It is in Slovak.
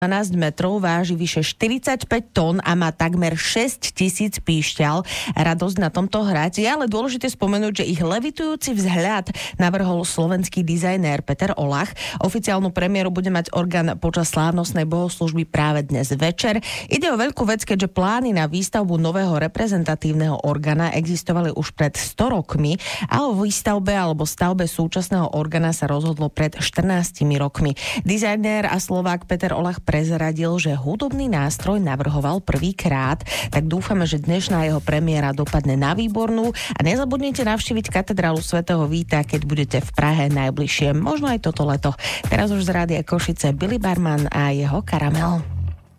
12 metrov, váži vyše 45 tón a má takmer 6 000 píšťal. Radosť na tomto hrať je ale dôležité spomenúť, že ich levitujúci vzhľad navrhol slovenský dizajnér Peter Olach. Oficiálnu premiéru bude mať orgán počas slávnostnej bohoslúžby práve dnes večer. Ide o veľkú vec, keďže plány na výstavbu nového reprezentatívneho orgána existovali už pred 100 rokmi a o výstavbe alebo stavbe súčasného orgána sa rozhodlo pred 14 rokmi. Dizajnér a Slovák Peter Olach prezradil, že hudobný nástroj navrhoval prvýkrát, tak dúfame, že dnešná jeho premiéra dopadne na výbornú a nezabudnite navštíviť katedrálu svätého Víta, keď budete v Prahe najbližšie, možno aj toto leto. Teraz už z Rádia Košice Billy Barman a jeho Karamel.